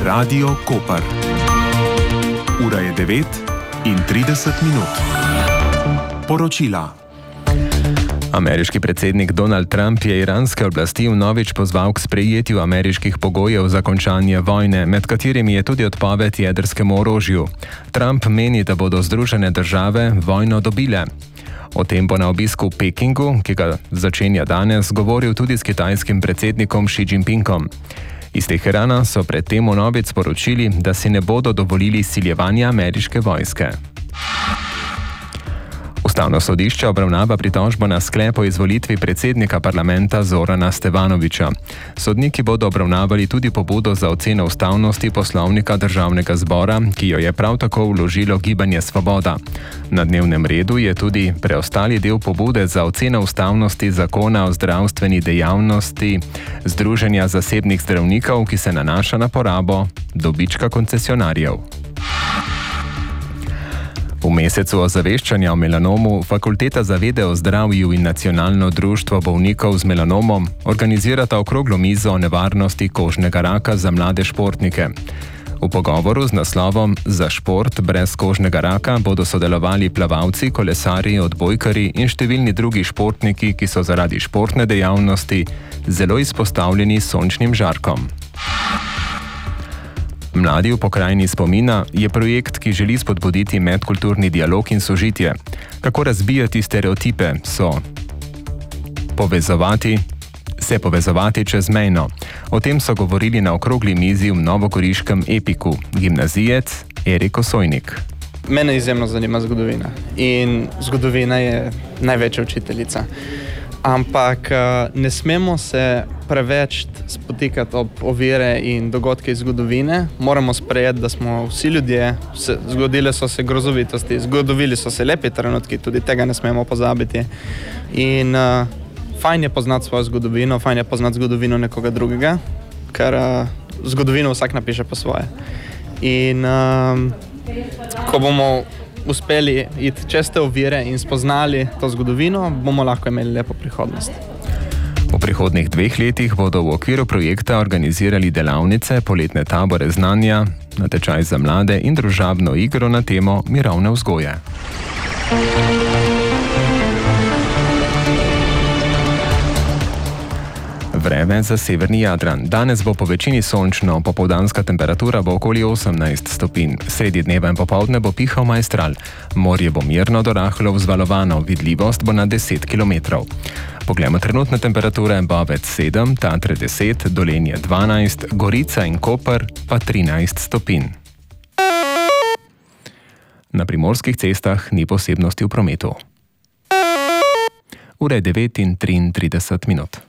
Radio Koper. Ura je 9:30. Poročila. Ameriški predsednik Donald Trump je iranske oblasti vnovič pozval k sprejetju ameriških pogojev za končanje vojne, med katerimi je tudi odpoved jedrskemu orožju. Trump meni, da bodo Združene države vojno dobile. O tem bo na obisku v Pekingu, ki ga začenja danes, govoril tudi s kitajskim predsednikom Xi Jinpingom. Iz Teherana so predtem vnovič sporočili, da si ne bodo dovolili izsiljevanja ameriške vojske. Ustavno sodišče obravnava pritožbo na sklep o izvolitvi predsednika parlamenta Zorana Stevanovića. Sodniki bodo obravnavali tudi pobudo za oceno ustavnosti poslovnika državnega zbora, ki jo je prav tako vložilo Gibanje Svoboda. Na dnevnem redu je tudi preostali del pobude za oceno ustavnosti zakona o zdravstveni dejavnosti Združenja zasebnih zdravnikov, ki se nanaša na porabo dobička koncesionarjev. V mesecu ozaveščanja o melanomu Fakulteta za vede o zdravju in Nacionalno društvo bolnikov z melanomom organizirata okroglo mizo o nevarnosti kožnega raka za mlade športnike. V pogovoru z naslovom Za šport brez kožnega raka bodo sodelovali plavalci, kolesarji, odbojkarji in številni drugi športniki, ki so zaradi športne dejavnosti zelo izpostavljeni sončnim žarkom. Mladi v pokrajini spomina je projekt, ki želi spodbuditi medkulturni dialog in sožitje. Kako razbijati stereotipe, povezovati čezmejno. O tem so govorili na okrogli mizi v novogoriškem Epiku. Gimnazijec Erik Osojnik. Mene izjemno zanima zgodovina in zgodovina je največja učiteljica. Ampak ne smemo se preveč spotikati ob ovire in dogodke iz zgodovine. Moramo sprejeti, da smo vsi ljudje, zgodile so se grozovitosti, zgodovili so se lepi trenutki, tudi tega ne smemo pozabiti. In fajn je poznati svojo zgodovino, fajn je poznati zgodovino nekoga drugega, ker zgodovino vsak napiše po svoje. In ko bomo uspeli iti čez te ovire in spoznali to zgodovino, bomo lahko imeli lepo prihodnost. V prihodnjih 2 letih bodo v okviru projekta organizirali delavnice, poletne tabore znanja, natečaj za mlade in družabno igro na temo mirovne vzgoje. Vreme za severni Jadran. Danes bo po večini sončno, popoldanska temperatura bo okoli 18 stopinj. Sredi dneva in popoldne bo pihal maestral. Morje bo mirno do rahlo vzvalovano, vidljivost bo na 10 km. Poglejmo trenutne temperature: Bovec 7, Tatre 10, Dolenje 12, Gorica in Koper pa 13 stopinj. Na primorskih cestah ni posebnosti v prometu. Ura je 9:33.